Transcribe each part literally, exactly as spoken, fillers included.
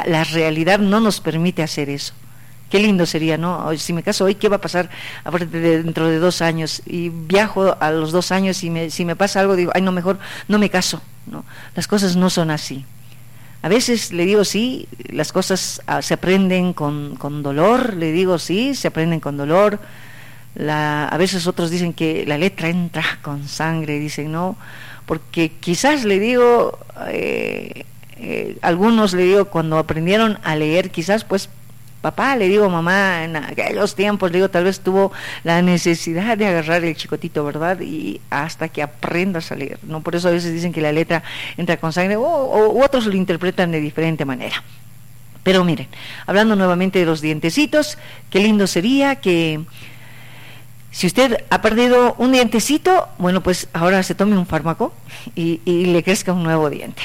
la realidad no nos permite hacer eso. Qué lindo sería, ¿no? Si me caso hoy, ¿qué va a pasar aparte de dentro de dos años? Y viajo a los dos años y me, si me pasa algo, digo, ay, no, mejor no me caso, ¿no? Las cosas no son así. A veces le digo, sí, las cosas ah, se aprenden con, con dolor, le digo, sí, se aprenden con dolor. La, a veces otros dicen que la letra entra con sangre, dicen, no, porque quizás le digo, eh, eh, algunos le digo, cuando aprendieron a leer, quizás pues, papá, le digo, mamá, en aquellos tiempos, le digo, tal vez tuvo la necesidad de agarrar el chicotito, ¿verdad? Y hasta que aprendas a leer, ¿no? Por eso a veces dicen que la letra entra con sangre, o, o otros lo interpretan de diferente manera. Pero miren, hablando nuevamente de los dientecitos, qué lindo sería que si usted ha perdido un dientecito, bueno, pues ahora se tome un fármaco y, y le crezca un nuevo diente.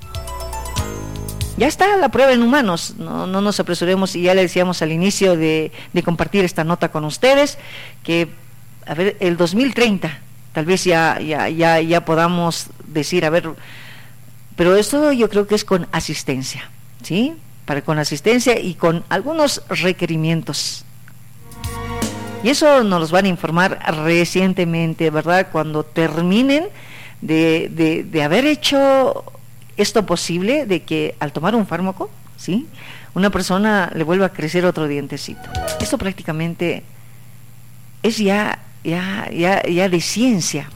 Ya está la prueba en humanos, no, no nos apresuremos, y ya le decíamos al inicio de, de compartir esta nota con ustedes, que a ver, el dos mil treinta, tal vez ya, ya, ya, ya podamos decir, a ver, pero esto yo creo que es con asistencia, ¿sí? Para con asistencia y con algunos requerimientos. Y eso nos los van a informar recientemente, ¿verdad? Cuando terminen de, de, de haber hecho esto posible, de que al tomar un fármaco, ¿sí?, una persona le vuelva a crecer otro dientecito. Esto prácticamente es ya, ya, ya, ya de ciencia.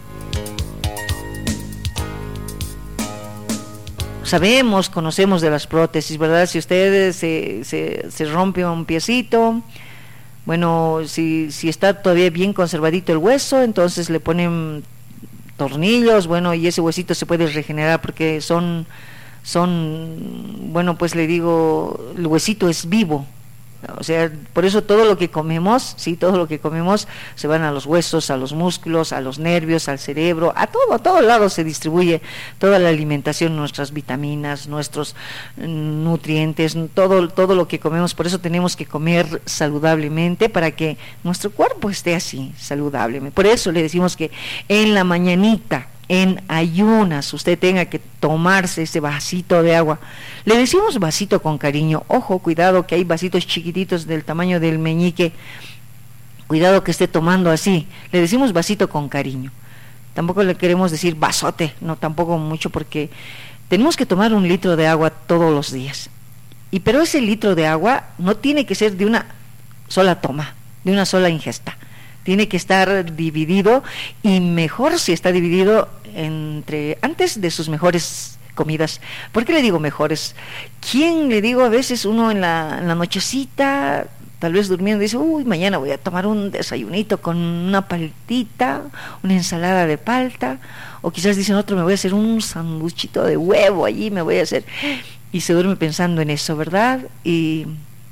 Sabemos, conocemos de las prótesis, ¿verdad? Si ustedes se, se, se rompe un piecito, bueno, si, si está todavía bien conservadito el hueso, entonces le ponen tornillos, bueno, y ese huesito se puede regenerar porque son, son, bueno, pues le digo, el huesito es vivo, o sea, por eso todo lo que comemos, sí, todo lo que comemos se van a los huesos, a los músculos, a los nervios, al cerebro, a todo, a todos lados se distribuye toda la alimentación, nuestras vitaminas, nuestros nutrientes, todo, todo lo que comemos. Por eso tenemos que comer saludablemente para que nuestro cuerpo esté así, saludable. Por eso le decimos que en la mañanita, en ayunas, usted tenga que tomarse ese vasito de agua. Le decimos vasito con cariño. Ojo, cuidado, que hay vasitos chiquititos del tamaño del meñique. Cuidado que esté tomando así. Le decimos vasito con cariño. Tampoco le queremos decir vasote, no, tampoco mucho, porque tenemos que tomar un litro de agua todos los días. Y pero ese litro de agua no tiene que ser de una sola toma, de una sola ingesta. Tiene que estar dividido, y mejor si está dividido entre antes de sus mejores comidas. ¿Por qué le digo mejores? ¿Quién, le digo, a veces uno en la, en la nochecita, tal vez durmiendo, dice, uy, mañana voy a tomar un desayunito con una paltita, una ensalada de palta, o quizás dicen otro, me voy a hacer un sanduchito de huevo allí, me voy a hacer, y se duerme pensando en eso, ¿verdad? Y,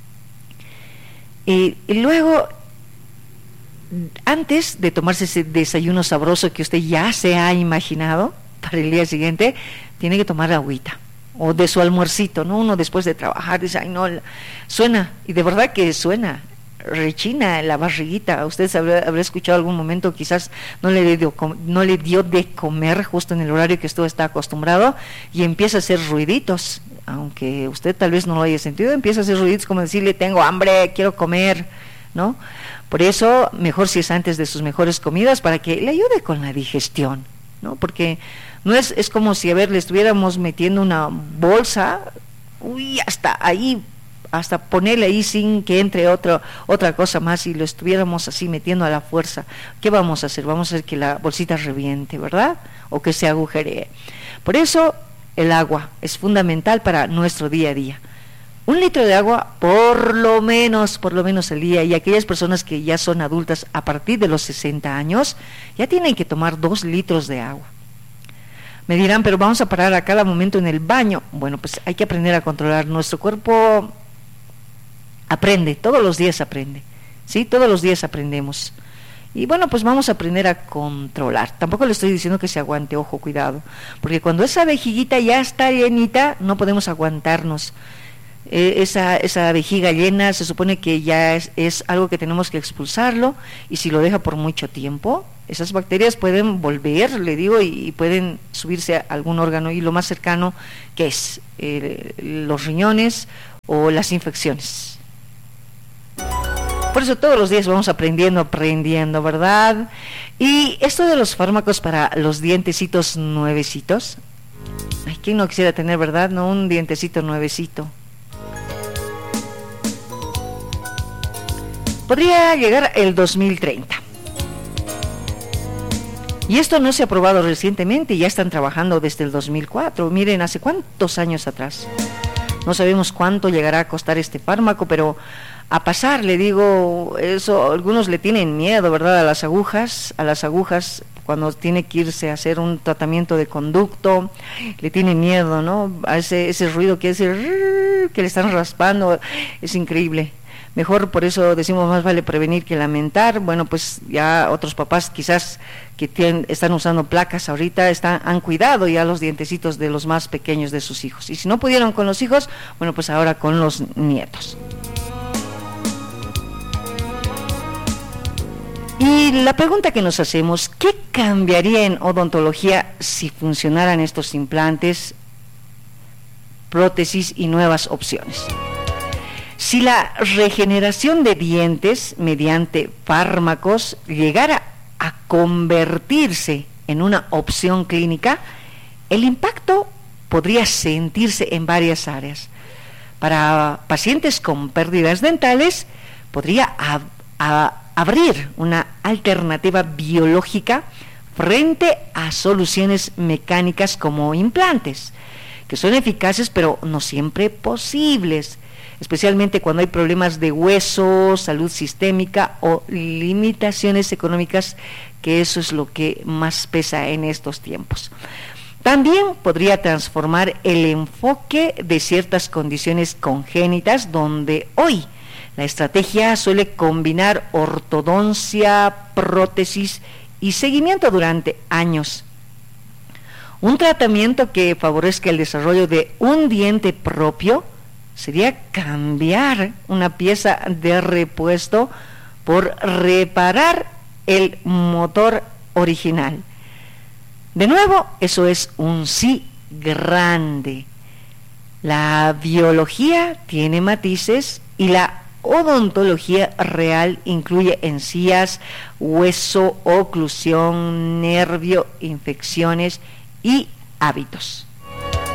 y, y luego, antes de tomarse ese desayuno sabroso que usted ya se ha imaginado para el día siguiente, tiene que tomar agüita, o de su almuercito, ¿no? Uno después de trabajar dice, ay no, suena, y de verdad que suena, rechina la barriguita. Usted habrá, habrá escuchado algún momento, quizás no le dio, no le dio de comer justo en el horario que usted está acostumbrado, y empieza a hacer ruiditos, aunque usted tal vez no lo haya sentido, empieza a hacer ruiditos como decirle, tengo hambre, quiero comer, ¿no? Por eso, mejor si es antes de sus mejores comidas, para que le ayude con la digestión, ¿no? Porque no es, es como si, a ver, le estuviéramos metiendo una bolsa, uy, hasta ahí, hasta ponerle ahí sin que entre otro, otra cosa más, y lo estuviéramos así metiendo a la fuerza. ¿Qué vamos a hacer? Vamos a hacer que la bolsita reviente, ¿verdad? O que se agujeree. Por eso, el agua es fundamental para nuestro día a día. Un litro de agua por lo menos, por lo menos al día, y aquellas personas que ya son adultas a partir de los sesenta años, ya tienen que tomar dos litros de agua. Me dirán, pero vamos a parar a cada momento en el baño. Bueno, pues hay que aprender a controlar. Nuestro cuerpo aprende, todos los días aprende, ¿sí? Todos los días aprendemos. Y bueno, pues vamos a aprender a controlar. Tampoco le estoy diciendo que se aguante, ojo, cuidado, porque cuando esa vejiguita ya está llenita, no podemos aguantarnos. Eh, esa, esa vejiga llena se supone que ya es, es algo que tenemos que expulsarlo, y si lo deja por mucho tiempo, esas bacterias pueden volver, le digo, y, y pueden subirse a algún órgano, y lo más cercano que es eh, los riñones o las infecciones. Por eso todos los días vamos aprendiendo, aprendiendo, ¿verdad? Y esto de los fármacos para los dientecitos nuevecitos, ay, ¿quién no quisiera tener, verdad? No, un dientecito nuevecito. Podría llegar el dos mil treinta. Y esto no se ha aprobado recientemente, ya están trabajando desde el dos mil cuatro. Miren, hace cuántos años atrás. No sabemos cuánto llegará a costar este fármaco, pero a pasar, le digo, eso, algunos le tienen miedo, ¿verdad? A las agujas, a las agujas, cuando tiene que irse a hacer un tratamiento de conducto, le tiene miedo, ¿no? A ese, ese ruido que ese que le están raspando, es increíble. Mejor, por eso decimos, más vale prevenir que lamentar. Bueno, pues ya otros papás quizás que tienen, están usando placas ahorita, están, han cuidado ya los dientecitos de los más pequeños de sus hijos. Y si no pudieron con los hijos, bueno, pues ahora con los nietos. Y la pregunta que nos hacemos, ¿qué cambiaría en odontología si funcionaran estos implantes, prótesis y nuevas opciones? Si la regeneración de dientes mediante fármacos llegara a convertirse en una opción clínica, el impacto podría sentirse en varias áreas. Para pacientes con pérdidas dentales, podría ab- a- abrir una alternativa biológica frente a soluciones mecánicas como implantes, que son eficaces pero no siempre posibles, especialmente cuando hay problemas de hueso, salud sistémica o limitaciones económicas, que eso es lo que más pesa en estos tiempos. También podría transformar el enfoque de ciertas condiciones congénitas, donde hoy la estrategia suele combinar ortodoncia, prótesis y seguimiento durante años. Un tratamiento que favorezca el desarrollo de un diente propio sería cambiar una pieza de repuesto por reparar el motor original. De nuevo, eso es un sí grande. La biología tiene matices y la odontología real incluye encías, hueso, oclusión, nervio, infecciones y hábitos.